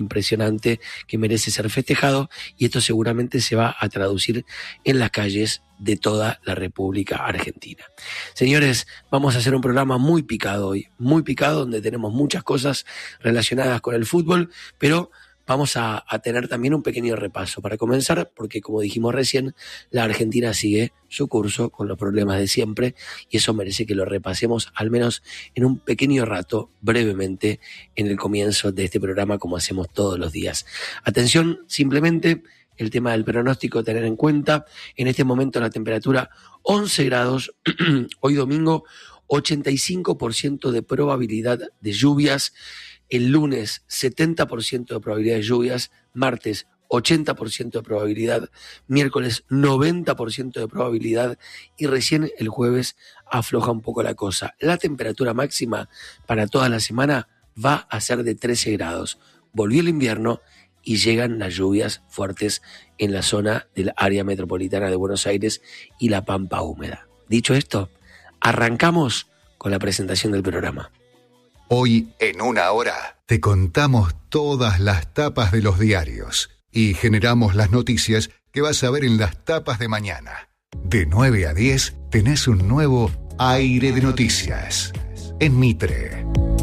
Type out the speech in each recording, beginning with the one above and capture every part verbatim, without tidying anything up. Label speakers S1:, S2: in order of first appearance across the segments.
S1: impresionante que merece ser festejado, y esto seguramente se va a traducir en las calles de toda la República Argentina. Señores, vamos a hacer un programa muy picado hoy, muy picado, donde tenemos muchas cosas relacionadas con el fútbol, pero vamos a, a tener también un pequeño repaso para comenzar, porque como dijimos recién, la Argentina sigue su curso con los problemas de siempre, y eso merece que lo repasemos al menos en un pequeño rato, brevemente, en el comienzo de este programa, como hacemos todos los días. Atención, simplemente el tema del pronóstico, tener en cuenta, en este momento la temperatura once grados, hoy domingo ochenta y cinco por ciento de probabilidad de lluvias, el lunes setenta por ciento de probabilidad de lluvias, martes ochenta por ciento de probabilidad, miércoles noventa por ciento de probabilidad, y recién el jueves afloja un poco la cosa. La temperatura máxima para toda la semana va a ser de trece grados. Volvió el invierno y llegan las lluvias fuertes en la zona del área metropolitana de Buenos Aires y la Pampa húmeda. Dicho esto, arrancamos con la presentación del programa.
S2: Hoy, en una hora, te contamos todas las tapas de los diarios y generamos las noticias que vas a ver en las tapas de mañana. De nueve a diez tenés un nuevo Aire de Noticias en Mitre.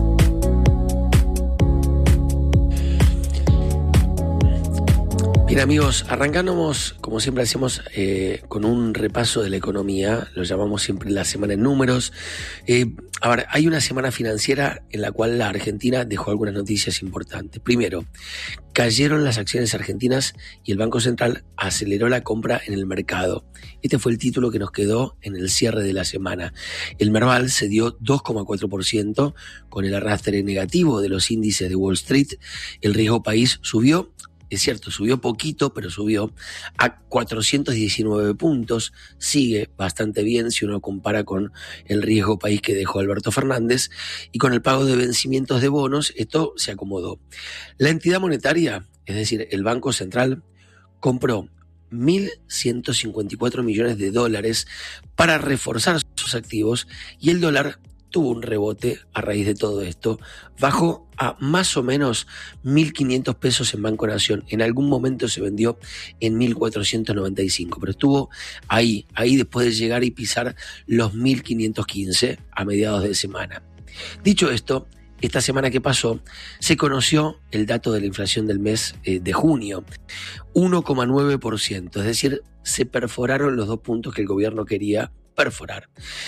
S1: Bien, amigos, arrancamos como siempre hacemos eh, con un repaso de la economía, lo llamamos siempre la semana en números. Eh, ahora, hay una semana financiera en la cual la Argentina dejó algunas noticias importantes. Primero, cayeron las acciones argentinas y el Banco Central aceleró la compra en el mercado. Este fue el título que nos quedó en el cierre de la semana. El Merval se dio dos coma cuatro por ciento con el arrastre negativo de los índices de Wall Street. El riesgo país subió. Es cierto, subió poquito, pero subió a cuatrocientos diecinueve puntos. Sigue bastante bien si uno compara con el riesgo país que dejó Alberto Fernández. Y con el pago de vencimientos de bonos, esto se acomodó. La entidad monetaria, es decir, el Banco Central, compró mil ciento cincuenta y cuatro millones de dólares para reforzar sus activos, y el dólar tuvo un rebote a raíz de todo esto, bajó a más o menos mil quinientos pesos en Banco Nación. En algún momento se vendió en mil cuatrocientos noventa y cinco, pero estuvo ahí, ahí después de llegar y pisar los mil quinientos quince a mediados de semana. Dicho esto, esta semana que pasó, se conoció el dato de la inflación del mes eh, de junio, uno coma nueve por ciento, es decir, se perforaron los dos puntos que el gobierno quería perforar.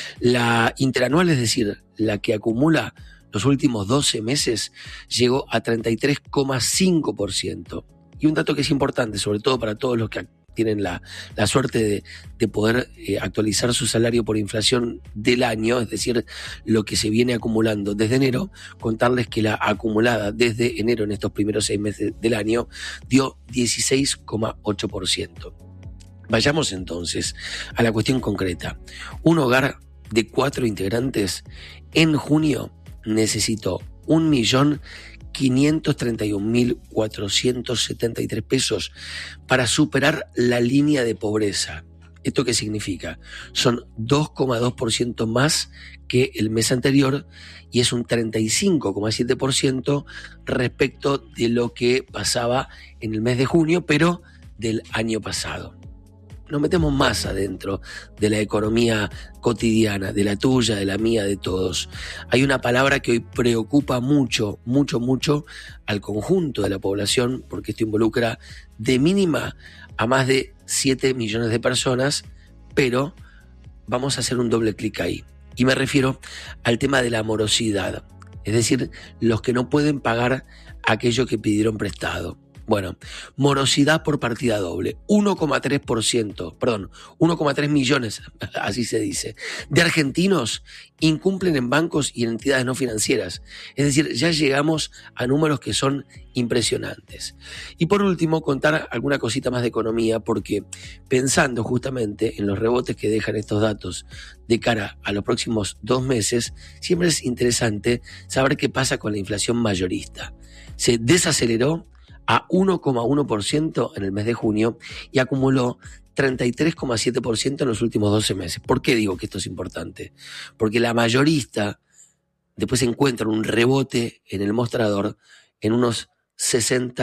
S1: La interanual, es decir, la que acumula los últimos doce meses, llegó a treinta y tres coma cinco por ciento. Y un dato que es importante, sobre todo para todos los que tienen la, la suerte de, de poder eh, actualizar su salario por inflación del año, es decir, lo que se viene acumulando desde enero, contarles que la acumulada desde enero en estos primeros seis meses del año dio dieciséis coma ocho por ciento. Vayamos entonces a la cuestión concreta. Un hogar de cuatro integrantes en junio necesitó un millón quinientos treinta y un mil cuatrocientos setenta y tres pesos para superar la línea de pobreza. ¿Esto qué significa? Son dos coma dos por ciento más que el mes anterior, y es un treinta y cinco coma siete por ciento respecto de lo que pasaba en el mes de junio, pero del año pasado. Nos metemos más adentro de la economía cotidiana, de la tuya, de la mía, de todos. Hay una palabra que hoy preocupa mucho, mucho, mucho al conjunto de la población, porque esto involucra de mínima a más de siete millones de personas, pero vamos a hacer un doble clic ahí. Y me refiero al tema de la morosidad, es decir, los que no pueden pagar aquello que pidieron prestado. Bueno, morosidad por partida doble, uno coma tres por ciento, perdón, uno coma tres millones, así se dice, de argentinos incumplen en bancos y en entidades no financieras. Es decir, ya llegamos a números que son impresionantes. Y por último, contar alguna cosita más de economía, porque pensando justamente en los rebotes que dejan estos datos de cara a los próximos dos meses, siempre es interesante saber qué pasa con la inflación mayorista. Se desaceleró a uno coma uno por ciento en el mes de junio y acumuló treinta y tres coma siete por ciento en los últimos doce meses. ¿Por qué digo que esto es importante? Porque la mayorista después encuentra un rebote en el mostrador en unos sesenta